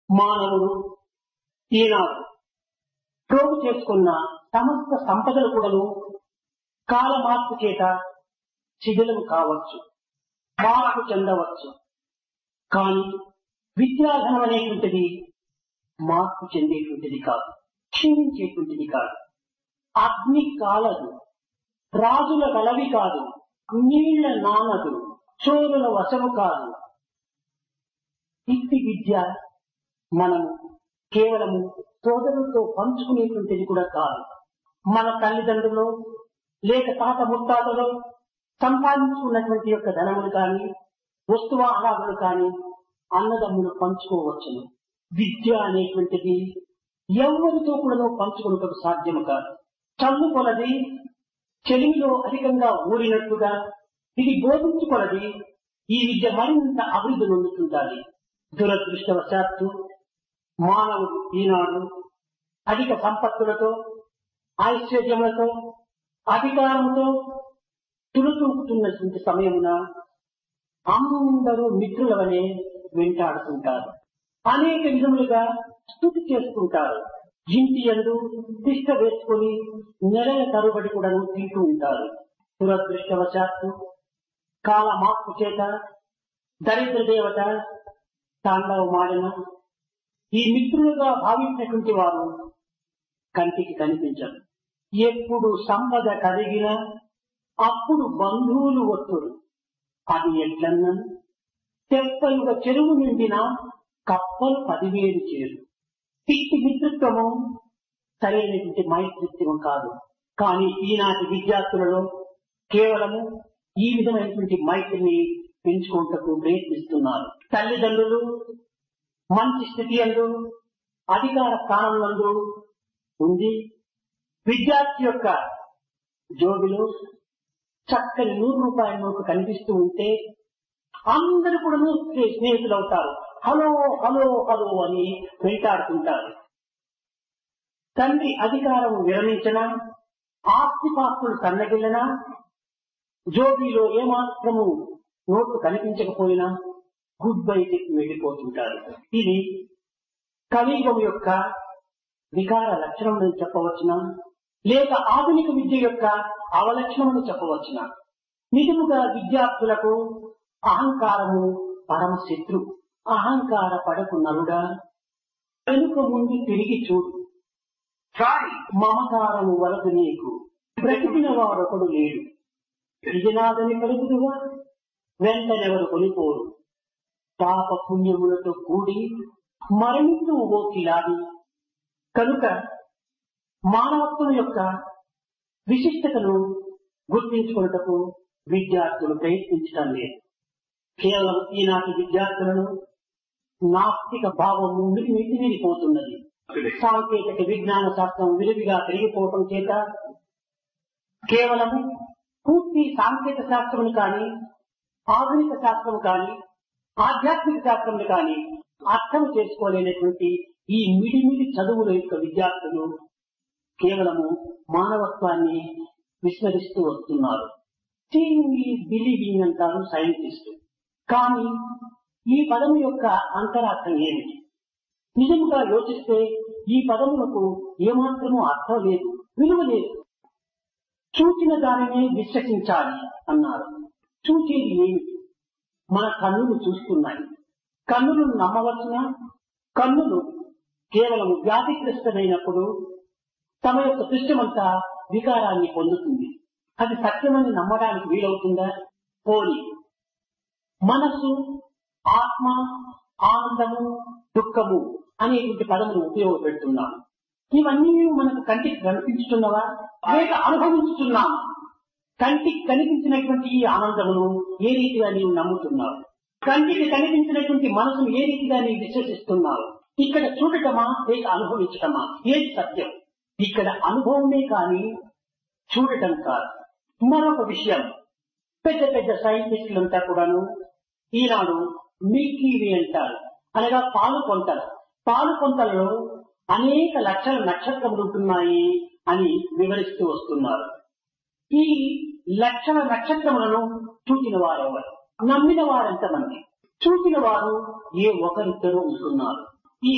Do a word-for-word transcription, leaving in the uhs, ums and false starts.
మానవుడు ఈనాడు ప్రోగు చేసుకున్న సమస్త సంపదలు కూడాను కాల మార్పు చేత శిథిలం కావచ్చు, మార్పు చెందవచ్చు. కానీ విద్యాధనం అనేటువంటిది మార్పు చెందేటువంటిది కాదు, క్షీణించేటువంటిది కాదు. అగ్ని కాలదు, రాజుల గలవి కాదు, నీళ్ల నానదు, చోరుల వశము కాదు. ఇట్టి విద్య మనము కేవలము సోదరులతో పంచుకునేటువంటిది కూడా కాదు. మన తల్లిదండ్రులు లేక తాత ముత్తాతలో సంపాదించుకున్నటువంటి యొక్క ధనములు కానీ వస్తువాహనాలు కానీ అన్నదమ్ములు పంచుకోవచ్చును. విద్య అనేటువంటిది ఎవరితో కూడా పంచుకున్నటకు సాధ్యము కాదు. చల్లు కొలది చెలిమిలో అధికంగా ఊరినట్టుగా ఇది బోధించుకొలది ఈ విద్య మరింత అభివృద్ధి నొందుతుంటాలి. దురదృష్టవశాత్తు మానవుడు ఈనాడు అధిక సంపత్తులతో, ఐశ్వర్యములతో, అధికారంతో తులుతూపుతున్నటువంటి సమయమున అందరూ మిత్రులవనే వెంటాడుతుంటారు. అనేక విధములుగా స్తుతి చేస్తుంటారు. ఇంటి యందు తిష్ట వేసుకుని నెలల తరుబడి కూడా తింటూ ఉంటారు. దురదృష్టవశాత్తు కాల మార్పు చేత దరిద్ర దేవత తాండవమాడిన ఈ మిత్రులుగా భావించినటువంటి వారు కంటికి కనిపించరు. ఎప్పుడు సంపద కలిగినా అప్పుడు బంధువులు ఒత్తుడు. అది ఎట్లన్నా తెప్పలుగా చెరువు నిండిన కప్పలు పదివేలు చేరు. ఇట్టి మిత్రత్వము సరైనటువంటి మైత్రిత్వం కాదు. కానీ ఈనాటి విద్యార్థులలో కేవలము ఈ విధమైనటువంటి మైత్రిని పెంచుకుంటూ ప్రయత్నిస్తున్నారు. తల్లిదండ్రులు మంచి స్థితి అందు అధికార స్థానంలో ఉంది. విద్యార్థి యొక్క జోబిలో చక్కని నూరు రూపాయల నోటు కనిపిస్తూ ఉంటే అందరూ కూడా స్నేహితులు అవుతారు. హలో హలో హలో అని వెంటాడుతుంటారు. తండ్రి అధికారం విరమించినా, ఆస్తిపాస్తులు సన్నగిల్లినా, జోబీలో ఏమాత్రము నోట్లు కనిపించకపోయినా గుడ్ బై చెప్పి వెళ్ళిపోతుంటారు. ఇది కలియుగం యొక్క వికార లక్షణం చెప్పవచ్చునా, లేక ఆధునిక విద్య యొక్క అవలక్షణమని చెప్పవచ్చునా? నిజముగా విద్యార్థులకు అహంకారము పరమ శత్రు. అహంకార పడకు నరుడా, వెనుక ముందు తిరిగి చూడు. మమకారము వరకు నీకు బ్రతికిన వాడొకడు లేడు. ఇది నాదని పలుకుదువా, వెంటనెవరు కొనిపోరు. పాప పుణ్యములతో కూడి మరణిస్తూ ఓకిలాది. కనుక మానవత్వం యొక్క విశిష్టతను గుర్తించుకున్నటకు విద్యార్థులు ప్రయత్నించడం లేదు. కేవలం ఈనాటి విద్యార్థులను నాస్తిక భావము మితిమీరిపోతున్నది. సాంకేతిక విజ్ఞాన శాస్త్రం విరివిగా పెరిగిపోవటం చేత కేవలము పూర్తి సాంకేతిక శాస్త్రం కానీ, ఆధునిక శాస్త్రం కానీ, ఆధ్యాత్మిక శాస్త్రం కానీ అర్థం చేసుకోలేనటువంటి ఈ మిడిమిడి చదువుల యొక్క విద్యార్థులు కేవలము మానవత్వాన్ని విస్మరిస్తూ వస్తున్నారు. సీయింగ్ బిలీవింగ్ అంటారు సైంటిస్టు. కానీ ఈ పదం యొక్క అంతరార్థం ఏమిటి? నిజంగా యోచిస్తే ఈ పదములకు ఏమాత్రమూ అర్థం లేదు, విలువ లేదు. చూచిన దానినే విశ్వసించాలి అన్నారు. చూచేది ఏమిటి? మన కన్నులు చూస్తున్నాయి. కన్నులు నమ్మవచ్చునా? కన్నులు కేవలం వ్యాధిగ్రస్తమైనప్పుడు తమ యొక్క దృశ్యమంతా వికారాన్ని పొందుతుంది. అది సత్యమని నమ్మడానికి వీలవుతుందా? పోని మనస్సు, ఆత్మ, ఆనందము, దుఃఖము అనేటువంటి పదములు ఉపయోగపెడుతున్నాము. ఇవన్నీ మనకు కంటికి కనిపించుతున్నవా లేక అనుభవించుతున్నాము? కంటికి కనిపించినటువంటి ఈ ఆనందమును ఏ రీతిగా నీవు నమ్ముతున్నావు? కంటికి కనిపించినటువంటి మనసును ఏ రీతిగా నీవు విశ్వసిస్తున్నావు? ఇక్కడ చూడటమా లేక అనుభవించటమా? ఏది సత్యం? ఇక్కడ అనుభవమే కానీ చూడటం కాదు. మరొక విషయం, పెద్ద పెద్ద సైంటిస్టులంతా కూడాను ఈనాడు మిల్కీ వే అంటారు, అనగా పాలు కొంతలు. పాలు కొంతలలో అనేక లక్షల నక్షత్రములు ఉంటున్నాయి అని వివరిస్తూ వస్తున్నారు. ఈ లక్షల నక్షత్రములను చూసిన వారెవరు? నమ్మిన వారెంతమంది? చూసిన వారు ఏ ఒకరిద్దరు ఉంటున్నారు.